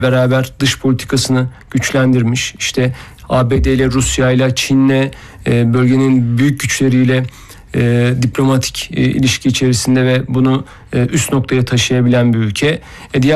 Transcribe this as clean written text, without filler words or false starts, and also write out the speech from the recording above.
beraber dış politikasını güçlendirmiş. İşte ABD ile, Rusya ile, Çin'le, bölgenin büyük güçleriyle diplomatik ilişki içerisinde ve bunu üst noktaya taşıyabilen bir ülke. Diğer